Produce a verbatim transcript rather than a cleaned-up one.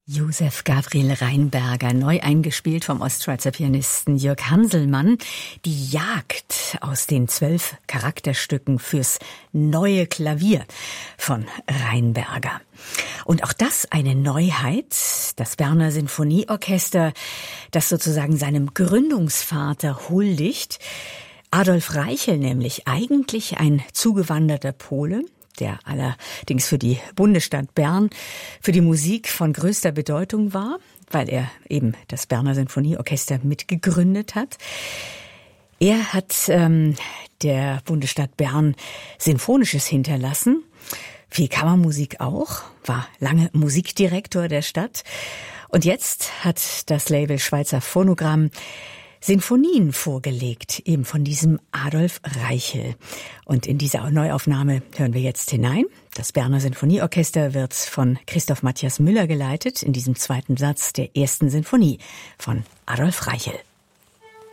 Josef Gabriel Rheinberger, neu eingespielt vom Ostschweizer Pianisten Jörg Hanselmann. Die Jagd aus den zwölf Charakterstücken fürs neue Klavier von Rheinberger. Und auch das eine Neuheit, das Berner Sinfonieorchester, das sozusagen seinem Gründungsvater huldigt. Adolf Reichel nämlich, eigentlich ein zugewanderter Pole, der allerdings für die Bundesstadt Bern, für die Musik von größter Bedeutung war, weil er eben das Berner Sinfonieorchester mitgegründet hat. Er hat ähm, der Bundesstadt Bern Sinfonisches hinterlassen, viel Kammermusik auch, war lange Musikdirektor der Stadt. Und jetzt hat das Label Schweizer Phonogramm Sinfonien vorgelegt, eben von diesem Adolf Reichel. Und in dieser Neuaufnahme hören wir jetzt hinein. Das Berner Sinfonieorchester wird von Christoph Matthias Müller geleitet, in diesem zweiten Satz der ersten Sinfonie von Adolf Reichel.